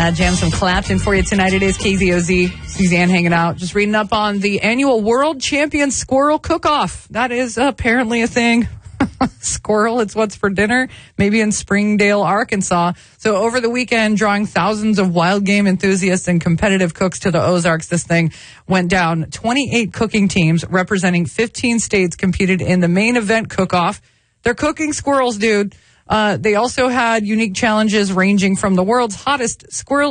Jam some Clapton for you tonight. It is KZOZ. Suzanne hanging out, just reading up on the annual World Champion Squirrel Cook-Off. That is apparently a thing. Squirrel, it's what's for dinner, maybe in Springdale, Arkansas. So over the weekend, drawing thousands of wild game enthusiasts and competitive cooks to the Ozarks, this thing went down. 28 cooking teams representing 15 states competed in the main event cook-off. They're cooking squirrels, dude. They also had unique challenges ranging from the world's hottest squirrel